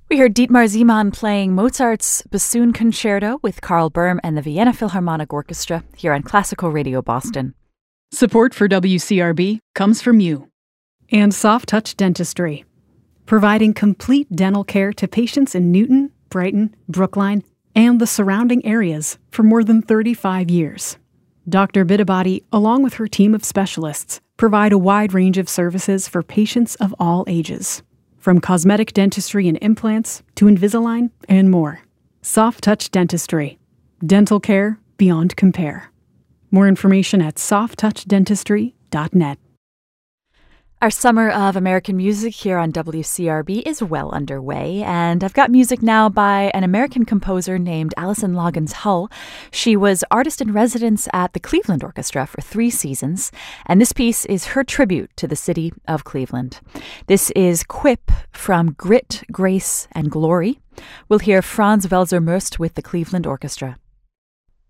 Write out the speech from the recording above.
We heard Dietmar Ziemann playing Mozart's Bassoon Concerto with Karl Böhm and the Vienna Philharmonic Orchestra here on Classical Radio Boston. Support for WCRB comes from you. And Soft Touch Dentistry, providing complete dental care to patients in Newton, Brighton, Brookline, and the surrounding areas for more than 35 years. Dr. Biddabadi, along with her team of specialists, provide a wide range of services for patients of all ages, from cosmetic dentistry and implants to Invisalign and more. Soft Touch Dentistry, dental care beyond compare. More information at softtouchdentistry.net. Our Summer of American Music here on WCRB is well underway, and I've got music now by an American composer named Alison Loggins Hull. She was artist-in-residence at the Cleveland Orchestra for 3 seasons, and this piece is her tribute to the city of Cleveland. This is Quip from Grit, Grace, and Glory. We'll hear Franz Welser-Möst with the Cleveland Orchestra.